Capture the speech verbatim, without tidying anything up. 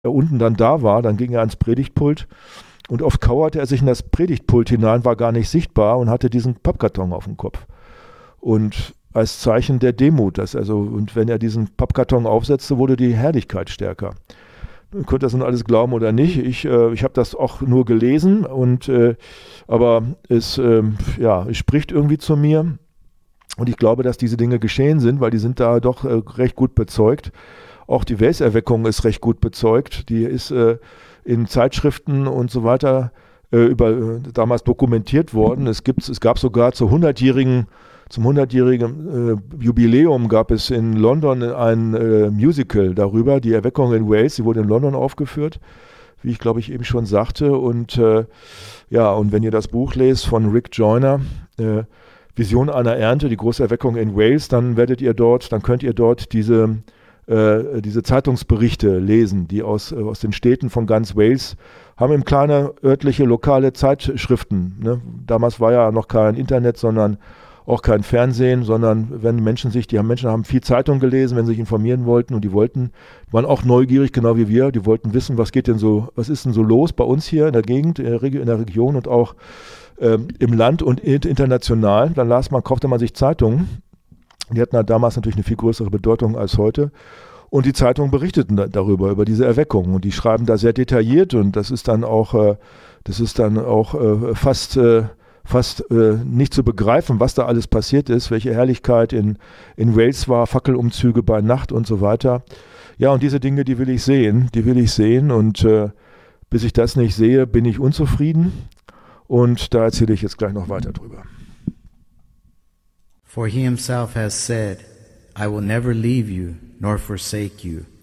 er unten dann da war, dann ging er ans Predigtpult und oft kauerte er sich in das Predigtpult hinein, war gar nicht sichtbar und hatte diesen Pappkarton auf dem Kopf. Und als Zeichen der Demut, dass also, und wenn er diesen Pappkarton aufsetzte, wurde die Herrlichkeit stärker. Ihr könnt das nun alles glauben oder nicht. Ich, äh, ich habe das auch nur gelesen, und, äh, aber es, äh, ja, es spricht irgendwie zu mir. Und ich glaube, dass diese Dinge geschehen sind, weil die sind da doch äh, recht gut bezeugt. Auch die Welserweckung ist recht gut bezeugt. Die ist äh, in Zeitschriften und so weiter äh, über, äh, damals dokumentiert worden. Es, gibt, es gab sogar zur hundertjährigen Zum hundertjährigen äh, Jubiläum gab es in London ein äh, Musical darüber, die Erweckung in Wales, die wurde in London aufgeführt, wie ich glaube ich eben schon sagte. Und äh, ja, und wenn ihr das Buch lest von Rick Joyner, äh, Vision einer Ernte, die große Erweckung in Wales, dann werdet ihr dort, dann könnt ihr dort diese, äh, diese Zeitungsberichte lesen, die aus, äh, aus den Städten von ganz Wales haben eben kleine örtliche, lokale Zeitschriften. Ne? Damals war ja noch kein Internet, sondern auch kein Fernsehen, sondern wenn Menschen sich, die haben Menschen haben viel Zeitung gelesen, wenn sie sich informieren wollten, und die wollten, waren auch neugierig, genau wie wir, die wollten wissen, was geht denn so, was ist denn so los bei uns hier in der Gegend, in der, Reg- in der Region und auch ähm, im Land und international. Dann las man, kaufte man sich Zeitungen. Die hatten halt damals natürlich eine viel größere Bedeutung als heute. Und die Zeitungen berichteten da, darüber, über diese Erweckung. Und die schreiben da sehr detailliert, und das ist dann auch, äh, das ist dann auch äh, fast äh, fast äh, nicht zu begreifen, was da alles passiert ist, welche Herrlichkeit in, in Wales war, Fackelumzüge bei Nacht und so weiter. Ja, und diese Dinge, die will ich sehen, die will ich sehen, und äh, bis ich das nicht sehe, bin ich unzufrieden, und da erzähle ich jetzt gleich noch weiter drüber. For he himself has said, I will never leave you nor forsake you.